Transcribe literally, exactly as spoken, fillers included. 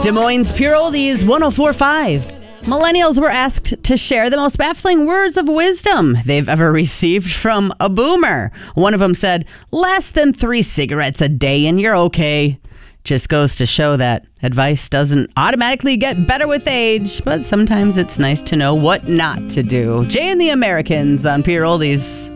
Des Moines Pure Oldies one oh four point five. Millennials were asked to share the most baffling words of wisdom they've ever received from a boomer. One of them said, less than three cigarettes a day and you're okay. Just goes to show that advice doesn't automatically get better with age, but sometimes it's nice to know what not to do. Jay and the Americans on Pure Oldies.